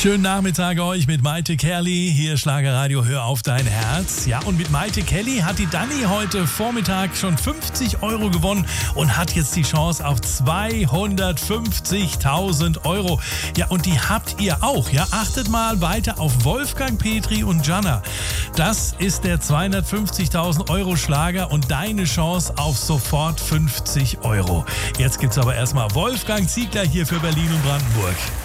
Schönen Nachmittag euch mit Maite Kerli. Hier Schlagerradio, hör auf dein Herz. Ja, und mit Maite Kerli hat die Dani heute Vormittag schon 50 € gewonnen und hat jetzt die Chance auf 250.000 €. Ja, und die habt ihr auch. Ja, achtet mal weiter auf Wolfgang, Petri und Jana. Das ist der 250.000 € Schlager und deine Chance auf sofort 50 €. Jetzt gibt's aber erstmal Wolfgang Ziegler hier für Berlin und Brandenburg.